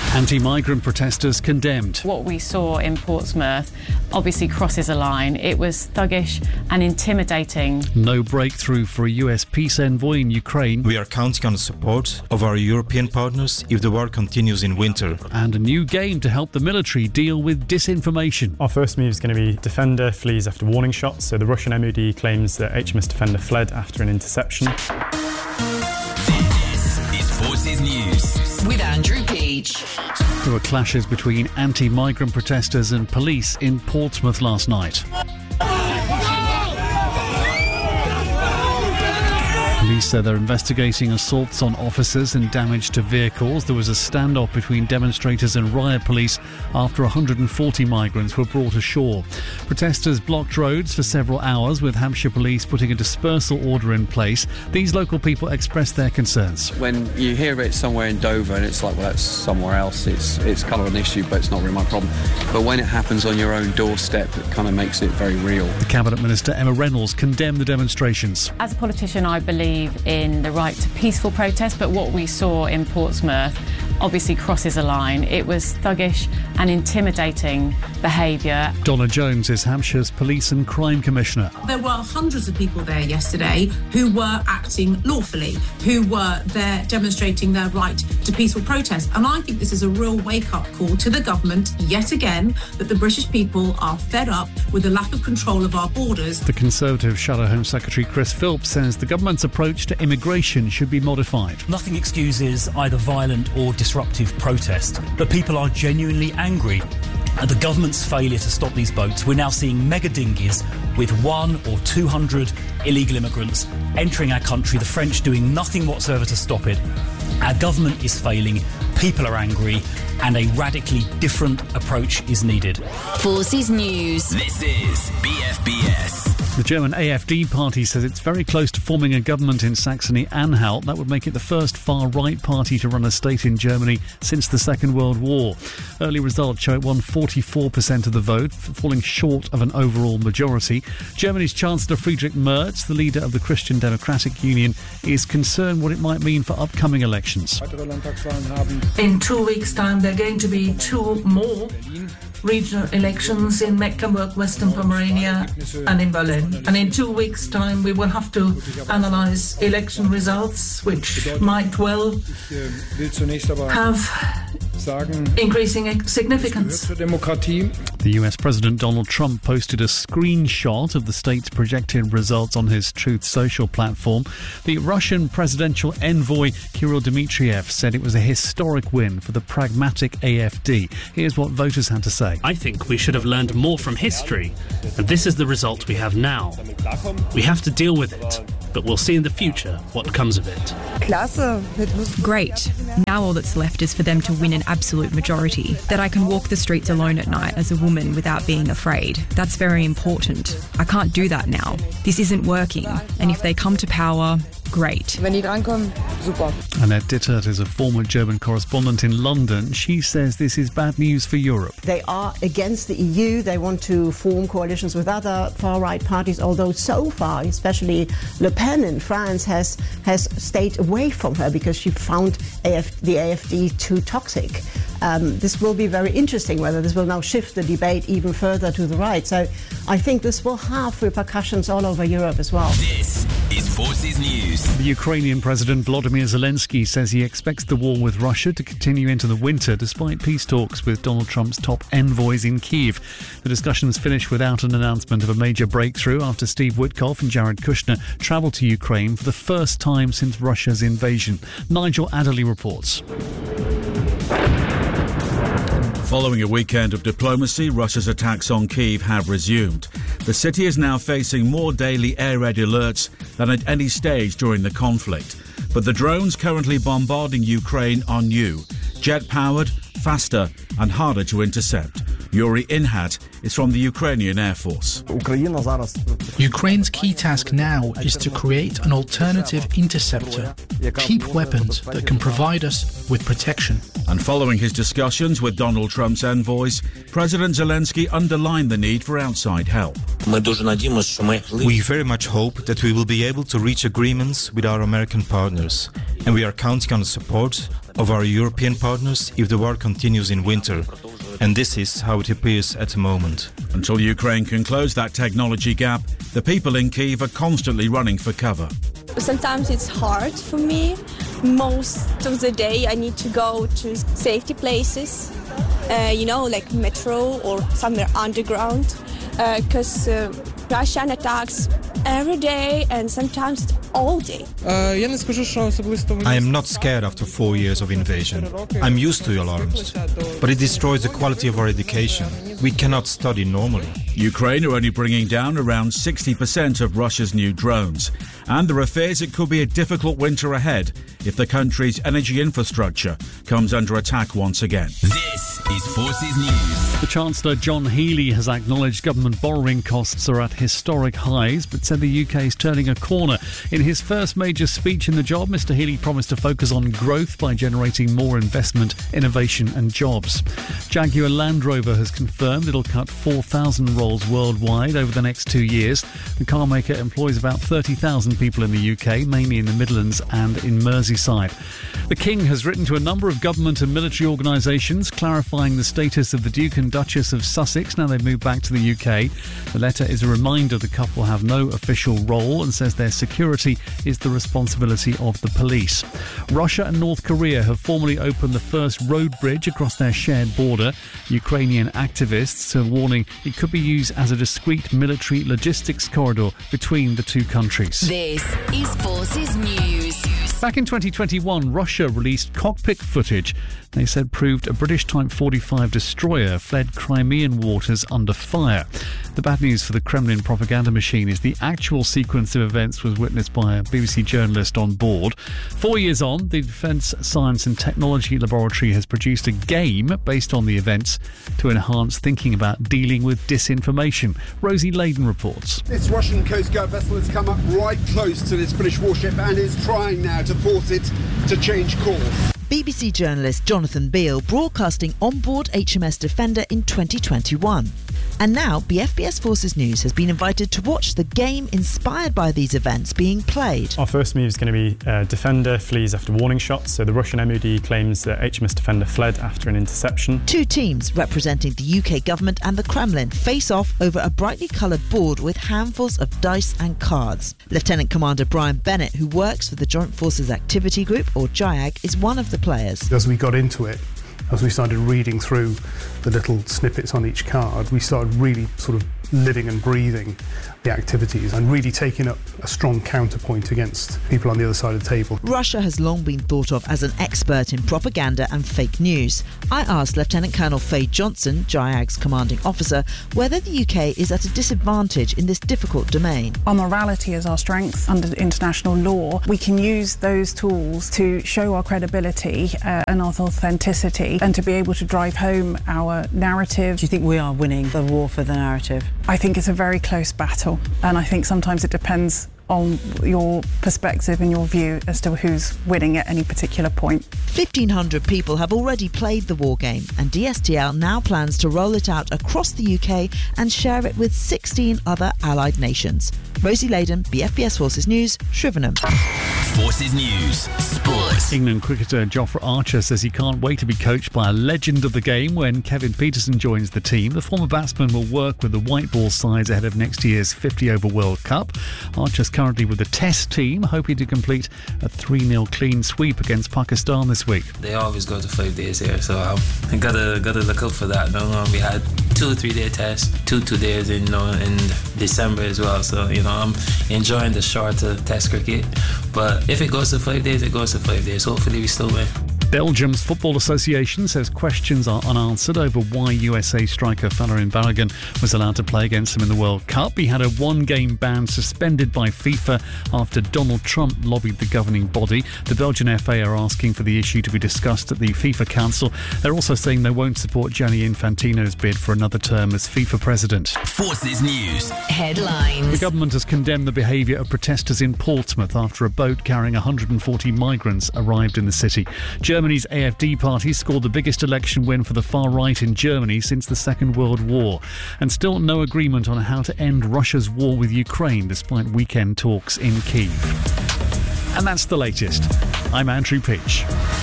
Anti-migrant protesters condemned. What we saw in Portsmouth obviously crosses a line. It was thuggish and intimidating. No breakthrough for a US peace envoy in Ukraine. We are counting on the support of our European partners if the war continues in winter. And a new game to help the military deal with disinformation. Our first move is going to be Defender flees after warning shots. So the Russian MOD claims that HMS Defender fled after an interception. This is Forces News with Andrew Peach. There were clashes between anti-migrant protesters and police in Portsmouth last night. Police said they're investigating assaults on officers and damage to vehicles. There was a standoff between demonstrators and riot police after 140 migrants were brought ashore. Protesters blocked roads for several hours, with Hampshire Police putting a dispersal order in place. These local people expressed their concerns. When you hear it somewhere in Dover and it's like, well, that's somewhere else, it's kind of an issue, but it's not really my problem. But when it happens on your own doorstep, it kind of makes it very real. The Cabinet Minister Emma Reynolds condemned the demonstrations. As a politician, I believe in the right to peaceful protest, but what we saw in Portsmouth obviously crosses a line. It was thuggish and intimidating behaviour. Donna Jones is Hampshire's Police and Crime Commissioner. There were hundreds of people there yesterday who were acting lawfully, who were there demonstrating their right to peaceful protest. And I think this is a real wake-up call to the government, yet again, that the British people are fed up with the lack of control of our borders. The Conservative Shadow Home Secretary Chris Philps says the government's approach to immigration should be modified. Nothing excuses either violent or disruptive protest, but people are genuinely angry at the government's failure to stop these boats. We're now seeing mega dinghies with 100 or 200 illegal immigrants entering our country, the French doing nothing whatsoever to stop it. Our government is failing, people are angry, and a radically different approach is needed. Forces News. This is BFBS. The German AfD party says it's very close to forming a government in Saxony-Anhalt. That would make it the first far-right party to run a state in Germany since the Second World War. Early results show it won 44% of the vote, falling short of an overall majority. Germany's Chancellor Friedrich Merz, the leader of the Christian Democratic Union, is concerned what it might mean for upcoming elections. In 2 weeks' time, there are going to be 2 more regional elections in Mecklenburg, Western Pomerania and in Berlin. And in 2 weeks' time, we will have to analyse election results, which might well have increasing significance. The US President Donald Trump posted a screenshot of the state's projected results on his Truth Social platform. The Russian presidential envoy Kirill Dmitriev said it was a historic win for the pragmatic AfD. Here's what voters had to say. I think we should have learned more from history, and this is the result we have now. We have to deal with it, but we'll see in the future what comes of it. Great. Now all that's left is for them to win an absolute majority. That I can walk the streets alone at night as a woman without being afraid. That's very important. I can't do that now. This isn't working. And if they come to power, great. Annette Dittert is a former German correspondent in London. She says this is bad news for Europe. They are against the EU. They want to form coalitions with other far-right parties, although so far, especially Le Pen in France, has stayed away from her because she found the AfD too toxic. This will be very interesting whether this will now shift the debate even further to the right. So I think this will have repercussions all over Europe as well. This is Forces News. The Ukrainian President Volodymyr Zelensky says he expects the war with Russia to continue into the winter despite peace talks with Donald Trump's top envoys in Kyiv. The discussions finished without an announcement of a major breakthrough after Steve Witkoff and Jared Kushner travelled to Ukraine for the first time since Russia's invasion. Nigel Adderley reports. Following a weekend of diplomacy, Russia's attacks on Kyiv have resumed. The city is now facing more daily air raid alerts than at any stage during the conflict. But the drones currently bombarding Ukraine are new, jet-powered, faster and harder to intercept. Yuri Inhat is from the Ukrainian Air Force. Ukraine's key task now is to create an alternative interceptor, cheap weapons that can provide us with protection. And following his discussions with Donald Trump's envoys, President Zelensky underlined the need for outside help. We very much hope that we will be able to reach agreements with our American partners, and we are counting on the support of our European partners if the war continues in winter. And this is how it appears at the moment. Until Ukraine can close that technology gap, the people in Kyiv are constantly running for cover. Sometimes it's hard for me. Most of the day I need to go to safety places, like metro or somewhere underground, because Russian attacks every day and sometimes all day. I am not scared after 4 years of invasion. I'm used to alarms. But it destroys the quality of our education. We cannot study normally. Ukraine are only bringing down around 60% of Russia's new drones. And there are fears it could be a difficult winter ahead if the country's energy infrastructure comes under attack once again. This is Forces News. The Chancellor John Healey has acknowledged government borrowing costs are at historic highs, but said the UK is turning a corner. In his first major speech in the job, Mr Healey promised to focus on growth by generating more investment, innovation and jobs. Jaguar Land Rover has confirmed it'll cut 4,000 roles worldwide over the next 2 years. The car maker employs about 30,000 people in the UK, mainly in the Midlands and in Merseyside. The King has written to a number of government and military organisations clarifying the status of the Duke and Duchess of Sussex now they've moved back to the UK. The letter is a reminder the couple have no official role and says their security is the responsibility of the police. Russia and North Korea have formally opened the first road bridge across their shared border. Ukrainian activists are warning it could be used as a discreet military logistics corridor between the two countries. This is Forces News. Back in 2021, Russia released cockpit footage they said proved a British Type 45 destroyer fled Crimean waters under fire. The bad news for the Kremlin propaganda machine is the actual sequence of events was witnessed by a BBC journalist on board. 4 years on, the Defence Science and Technology Laboratory has produced a game based on the events to enhance thinking about dealing with disinformation. Rosie Layden reports. This Russian Coast Guard vessel has come up right close to this British warship and is trying now to force it to change course. BBC journalist Jonathan Beale broadcasting on board HMS Defender in 2021. And now BFBS Forces News has been invited to watch the game inspired by these events being played. Our first move is going to be Defender flees after warning shots. So the Russian MOD claims that HMS Defender fled after an interception. Two teams representing the UK government and the Kremlin face off over a brightly coloured board with handfuls of dice and cards. Lieutenant Commander Brian Bennett, who works for the Joint Forces Activity Group, or JIAG, is one of the players. As we got into it, as we started reading through the little snippets on each card, we started really sort of living and breathing the activities and really taking up a strong counterpoint against people on the other side of the table. Russia has long been thought of as an expert in propaganda and fake news. I asked Lieutenant Colonel Faye Johnson, JIAG's commanding officer, whether the UK is at a disadvantage in this difficult domain. Our morality is our strength under international law. We can use those tools to show our credibility and our authenticity and to be able to drive home our narrative. Do you think we are winning the war for the narrative? I think it's a very close battle, and I think sometimes it depends on your perspective and your view as to who's winning at any particular point. 1,500 people have already played the war game, and DSTL now plans to roll it out across the UK and share it with 16 other allied nations. Rosie Layden, BFBS Forces News, Shrivenham. Forces News, Sports. England cricketer Jofra Archer says he can't wait to be coached by a legend of the game when Kevin Peterson joins the team. The former batsman will work with the white ball sides ahead of next year's 50-over World Cup. Archer's currently with the Test team, hoping to complete a 3-0 clean sweep against Pakistan this week. They always go to 5 days here, so I gotta look out for that. We had 2 3-day tests, 2 days in December as well. So I'm enjoying the shorter Test cricket. But if it goes to 5 days, it goes to 5 days. Hopefully we still win. Belgium's Football Association says questions are unanswered over why USA striker Folarin Balogun was allowed to play against them in the World Cup. He had a one-game ban suspended by FIFA after Donald Trump lobbied the governing body. The Belgian FA are asking for the issue to be discussed at the FIFA Council. They're also saying they won't support Gianni Infantino's bid for another term as FIFA president. Forces News headlines. The government has condemned the behaviour of protesters in Portsmouth after a boat carrying 140 migrants arrived in the city. Germany's AfD party scored the biggest election win for the far right in Germany since the Second World War. And still no agreement on how to end Russia's war with Ukraine despite weekend talks in Kyiv. And that's the latest. I'm Andrew Peach.